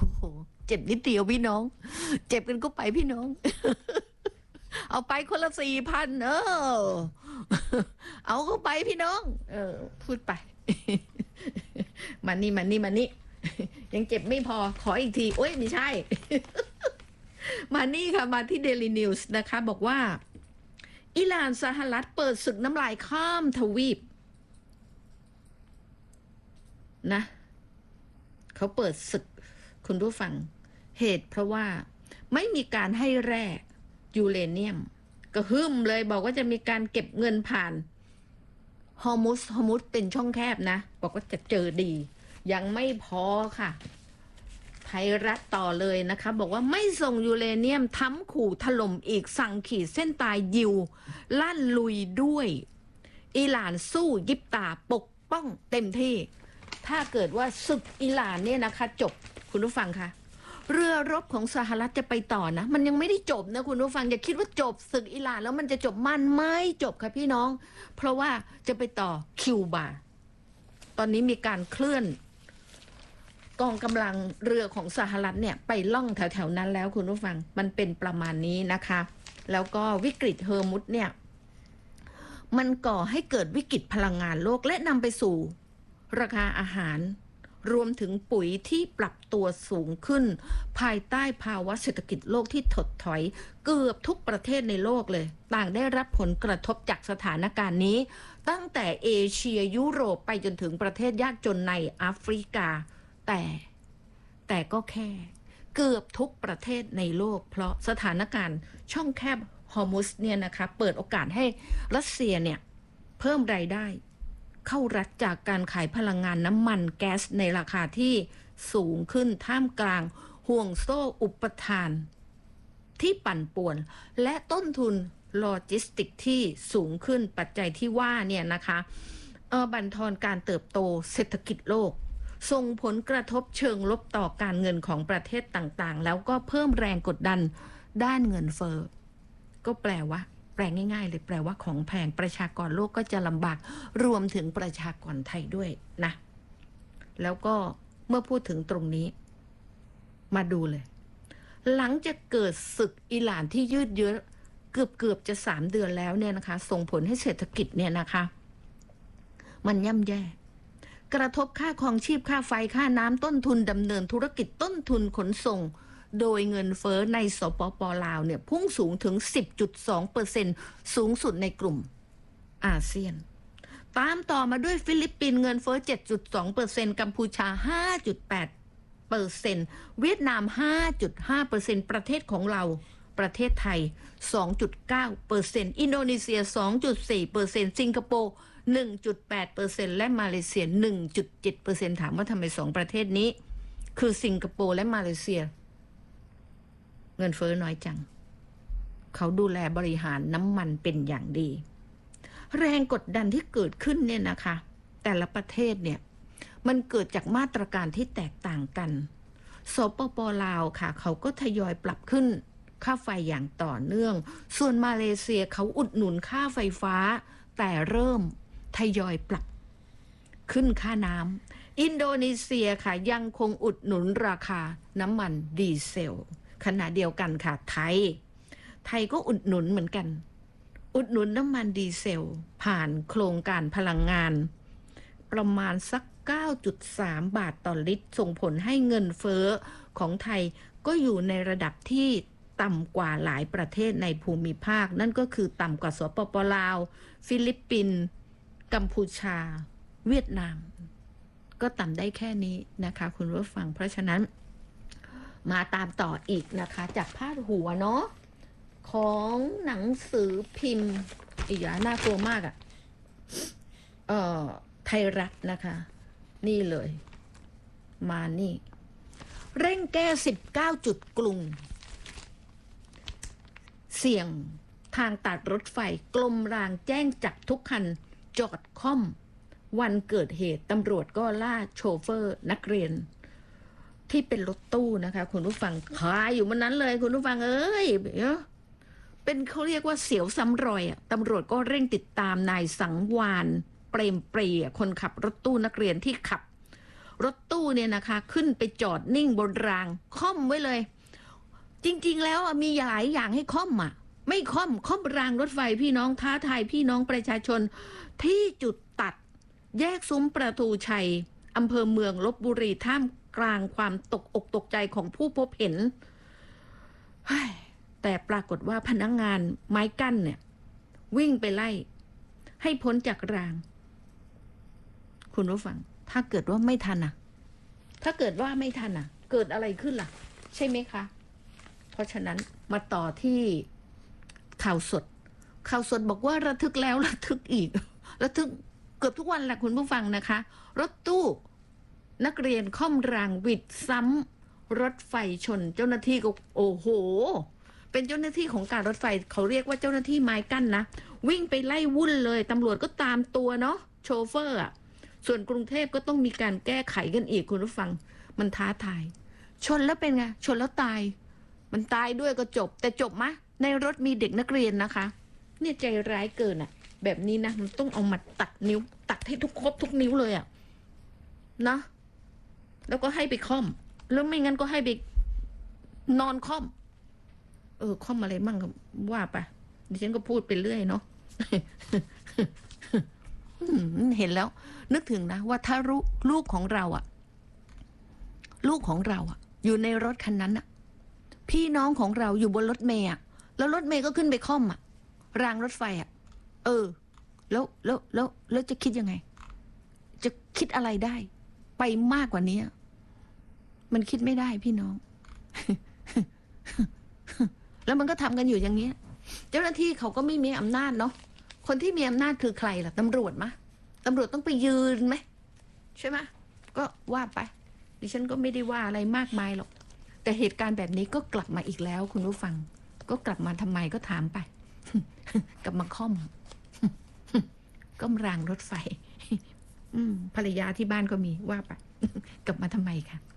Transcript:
โหเจ็บนิดเดียวพี่น้องเจ็บกันก็ไปพี่น้องเอาไปคนละ4,000เอาเข้าไปพี่น้องพูดไปมานี่ยังเจ็บไม่พอขออีกทีโอ้ยไม่ใช่ มานี่ค่ะมาที่ Daily News นะคะบอกว่าอิหร่านสหรัฐเปิดศึกน้ำลายข้ามทวีปนะเขาเปิดศึกคุณผู้ฟังเหตุเพราะว่าไม่มีการให้แร่ยูเรเนียมก็หึ่มเลยบอกว่าจะมีการเก็บเงินผ่านฮอร์มุสเป็นช่องแคบนะบอกว่าจะเจอดียังไม่พอค่ะไทยรัฐต่อเลยนะคะบอกว่าไม่ส่งยูเรเนียมทำขู่ถล่มอีกสั่งขีดเส้นตายยิวลั่นลุยด้วยอิหร่านสู้ยิบตาปกป้องเต็มที่ถ้าเกิดว่าศึกอิหร่านเนี่ยนะคะจบคุณผู้ฟังคะเรือรบของสหรัฐจะไปต่อนะมันยังไม่ได้จบนะคุณผู้ฟังอย่าคิดว่าจบศึกอิหร่านแล้วมันจะจบมันไม่จบค่ะพี่น้องเพราะว่าจะไปต่อคิวบาตอนนี้มีการเคลื่อนกองกำลังเรือของสหรัฐเนี่ยไปล่องแถวๆนั้นแล้วคุณผู้ฟังมันเป็นประมาณนี้นะคะแล้วก็วิกฤตเฮอร์มุสเนี่ยมันก่อให้เกิดวิกฤตพลังงานโลกและนำไปสู่ราคาอาหารรวมถึงปุ๋ยที่ปรับตัวสูงขึ้นภายใต้ภาวะเศรษฐกิจโลกที่ถดถอยเกือบทุกประเทศในโลกเลยต่างได้รับผลกระทบจากสถานการณ์นี้ตั้งแต่เอเชียยุโรปไปจนถึงประเทศยากจนในแอฟริกาแต่ก็แค่เกือบทุกประเทศในโลกเพราะสถานการณ์ช่องแคบฮอร์มุสเนี่ยนะคะเปิดโอกาสให้รัสเซียเนี่ยเพิ่มรายได้เข้ารัฐจากการขายพลังงานน้ำมันแก๊สในราคาที่สูงขึ้นท่ามกลางห่วงโซ่อุปทานที่ปั่นป่วนและต้นทุนโลจิสติกที่สูงขึ้นปัจจัยที่ว่าเนี่ยนะคะบั่นทอนการเติบโตเศรษฐกิจโลกส่งผลกระทบเชิงลบต่อการเงินของประเทศต่างๆแล้วก็เพิ่มแรงกดดันด้านเงินเฟ้อก็แปลง่ายๆเลยแปลว่าของแพงประชากรโลกก็จะลำบากรวมถึงประชากรไทยด้วยนะแล้วก็เมื่อพูดถึงตรงนี้มาดูเลยหลังจากเกิดศึกอิหร่านที่ยืดเยื้อเกือบจะ3 เดือนแล้วเนี่ยนะคะส่งผลให้เศรษฐกิจเนี่ยนะคะมันย่ำแย่กระทบค่าครองชีพค่าไฟค่าน้ำต้นทุนดำเนินธุรกิจต้นทุนขนส่งโดยเงินเฟ้อในสปป.ลาวเนี่ยพุ่งสูงถึง 10.2% สูงสุดในกลุ่มอาเซียนตามต่อมาด้วยฟิลิปปินส์เงินเฟ้อ 7.2% กัมพูชา 5.8% เวียดนาม 5.5% ประเทศของเราประเทศไทย 2.9% อินโดนีเซีย 2.4% สิงคโปร์ 1.8% และมาเลเซีย 1.7% ถามว่าทำไม2ประเทศนี้คือสิงคโปร์และมาเลเซียเงินเฟ้อน้อยจังเขาดูแลบริหารน้ำมันเป็นอย่างดีแรงกดดันที่เกิดขึ้นเนี่ยนะคะแต่ละประเทศเนี่ยมันเกิดจากมาตรการที่แตกต่างกันสปป.ลาวค่ะเขาก็ทยอยปรับขึ้นค่าไฟอย่างต่อเนื่องส่วนมาเลเซียเขาอุดหนุนค่าไฟฟ้าแต่เริ่มทยอยปรับขึ้นค่าน้ำอินโดนีเซียค่ะยังคงอุดหนุนราคาน้ำมันดีเซลขณะเดียวกันค่ะไทยก็อุดหนุนเหมือนกันอุดหนุนน้ำมันดีเซลผ่านโครงการพลังงานประมาณสัก 9.3 บาทต่อลิตรส่งผลให้เงินเฟ้อของไทยก็อยู่ในระดับที่ต่ำกว่าหลายประเทศในภูมิภาคนั่นก็คือต่ำกว่าสปป.ลาวฟิลิปปินส์กัมพูชาเวียดนามก็ต่ำได้แค่นี้นะคะคุณผู้ฟังเพราะฉะนั้นมาตามต่ออีกนะคะจากพาดหัวเนาะของหนังสือพิมพ์อีกอย่างน่ากลัวมากไทยรัฐนะคะนี่เลยมานี่เร่งแก้19 จุดกรุงเสี่ยงทางตัดรถไฟกรมรางแจ้งจับทุกคันจอดค่อมวันเกิดเหตุตำรวจก็ล่าโชเฟอร์นักเรียนที่เป็นรถตู้นะคะคุณผู้ฟังคาอยู่มันนั้นเลยคุณผู้ฟังเอ้ยเป็นเขาเรียกว่าเสียวซ้ำรอยตำรวจก็เร่งติดตามนายสังวานเปรมปรีคนขับรถตู้นักเรียนที่ขับรถตู้เนี่ยนะคะ ขึ้นไปจอดนิ่งบนรางค่อมไว้เลย จริงๆแล้วมีหลายอย่างให้ค่อมไม่ค่อมรางรถไฟพี่น้องท้าทายพี่น้องประชาชนที่จุดตัดแยกซุ้มประตูชัยอำเภอเมืองลพบุรีท่ามกลางความตกอกตกใจของผู้พบเห็นแต่ปรากฏว่าพนักงานไม้กั้นเนี่ยวิ่งไปไล่ให้พ้นจากรางคุณผู้ฟังถ้าเกิดว่าไม่ทันถ้าเกิดว่าไม่ทันเกิดอะไรขึ้นล่ะใช่ไหมคะเพราะฉะนั้นมาต่อที่ข่าวสดบอกว่าระทึกแล้วระทึกอีกระทึกเกือบทุกวันแหละคุณผู้ฟังนะคะรถตู้นักเรียนค่อมรางวิดซ้ำรถไฟชนเจ้าหน้าที่ก็โอ้โหเป็นเจ้าหน้าที่ของการรถไฟเขาเรียกว่าเจ้าหน้าที่ไม้กั้นนะวิ่งไปไล่วุ่นเลยตำรวจก็ตามตัวเนาะโชเฟอร์ส่วนกรุงเทพก็ต้องมีการแก้ไขกันอีกคุณผู้ฟังมันท้าทายชนแล้วเป็นไงชนแล้วตายมันตายด้วยก็จบแต่จบมะในรถมีเด็กนักเรียนนะคะเนี่ยใจร้ายเกินแบบนี้นะมันต้องเอามาตัดนิ้วตัดให้ครบทุกนิ้วเลยนะแล้วก็ให้ไปค่อมแล้วไม่งั้นก็ให้ไปนอนค่อมค่อมอะไรมั่งว่าไปดิฉันก็พูดไปเรื่อยเนาะ เห็นแล้วนึกถึงนะว่าถ้าลูกของเราลูกของเราอยู่ในรถคันนั้นพี่น้องของเราอยู่บนรถเมล์แล้วรถเมล์ก็ขึ้นไปค่อมรางรถไฟแล้วจะคิดยังไงจะคิดอะไรได้ไปมากกว่านี้มันคิดไม่ได้พี่น้อง แล้วมันก็ทำกันอยู่อย่างนี้เจ้าหน้าที่เขาก็ไม่มีอำนาจเนาะคนที่มีอำนาจคือใครล่ะตำรวจมะตำรวจต้องไปยืนไหมใช่ไหมก็ว่าไปดิฉันก็ไม่ได้ว่าอะไรมากมายหรอกแต่เหตุการณ์แบบนี้ก็กลับมาอีกแล้วคุณผู้ฟังก็กลับมาทำไมก็ถามไป กลับมาค่อม ก็รางรถไฟ ภรรยาที่บ้านก็มีว่าไป กลับมาทำไมคะ